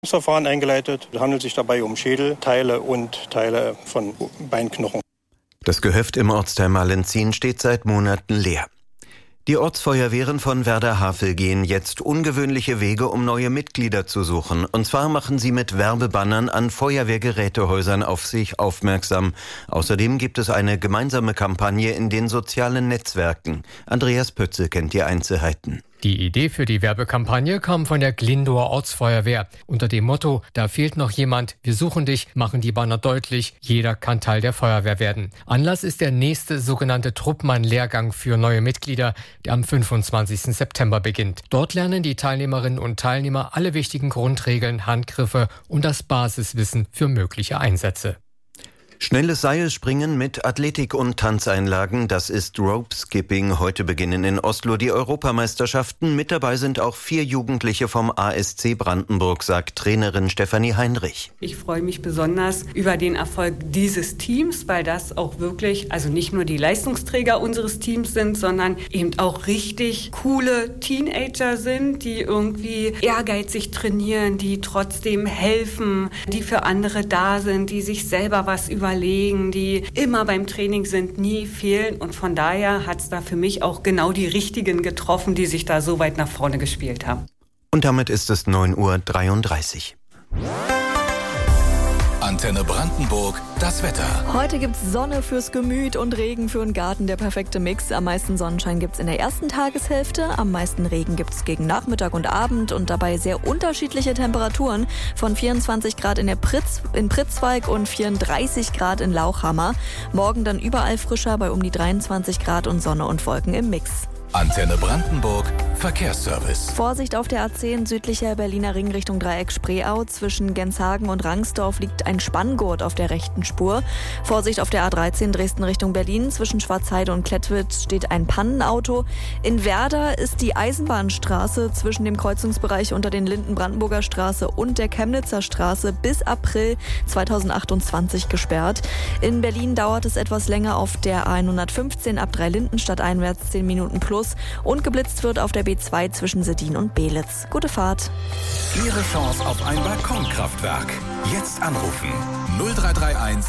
Das Verfahren eingeleitet. Es handelt sich dabei um Schädelteile und Teile von Beinknochen. Das Gehöft im Ortsteil Malenzin steht seit Monaten leer. Die Ortsfeuerwehren von Werder-Havel gehen jetzt ungewöhnliche Wege, um neue Mitglieder zu suchen. Und zwar machen sie mit Werbebannern an Feuerwehrgerätehäusern auf sich aufmerksam. Außerdem gibt es eine gemeinsame Kampagne in den sozialen Netzwerken. Andreas Pötze kennt die Einzelheiten. Die Idee für die Werbekampagne kam von der Glindower Ortsfeuerwehr. Unter dem Motto, da fehlt noch jemand, wir suchen dich, machen die Banner deutlich, jeder kann Teil der Feuerwehr werden. Anlass ist der nächste sogenannte Truppmann-Lehrgang für neue Mitglieder, der am 25. September beginnt. Dort lernen die Teilnehmerinnen und Teilnehmer alle wichtigen Grundregeln, Handgriffe und das Basiswissen für mögliche Einsätze. Schnelles Seilspringen mit Athletik- und Tanzeinlagen, das ist Rope Skipping. Heute beginnen in Oslo die Europameisterschaften. Mit dabei sind auch 4 Jugendliche vom ASC Brandenburg, sagt Trainerin Stefanie Heinrich. Ich freue mich besonders über den Erfolg dieses Teams, weil das auch wirklich, also nicht nur die Leistungsträger unseres Teams sind, sondern eben auch richtig coole Teenager sind, die irgendwie ehrgeizig trainieren, die trotzdem helfen, die für andere da sind, die sich selber was überlegen, die immer beim Training sind, nie fehlen. Und von daher hat es da für mich auch genau die Richtigen getroffen, die sich da so weit nach vorne gespielt haben. Und damit ist es 9:33 Uhr. Antenne Brandenburg, das Wetter. Heute gibt's Sonne fürs Gemüt und Regen für den Garten, der perfekte Mix. Am meisten Sonnenschein gibt's in der ersten Tageshälfte, am meisten Regen gibt's gegen Nachmittag und Abend und dabei sehr unterschiedliche Temperaturen von 24 Grad in Pritzwalk und 34 Grad in Lauchhammer. Morgen dann überall frischer bei um die 23 Grad und Sonne und Wolken im Mix. Antenne Brandenburg, Verkehrsservice. Vorsicht auf der A10 südlicher Berliner Ring Richtung Dreieck Spreeau. Zwischen Genshagen und Rangsdorf liegt ein Spanngurt auf der rechten Spur. Vorsicht auf der A13 Dresden Richtung Berlin. Zwischen Schwarzheide und Klettwitz steht ein Pannenauto. In Werder ist die Eisenbahnstraße zwischen dem Kreuzungsbereich unter den Linden-Brandenburger Straße und der Chemnitzer Straße bis April 2028 gesperrt. In Berlin dauert es etwas länger auf der A115 ab Dreilinden einwärts 10 Minuten plus. Und geblitzt wird auf der B2 zwischen Seddin und Belitz. Gute Fahrt. Ihre Chance auf ein Balkonkraftwerk. Jetzt anrufen 0331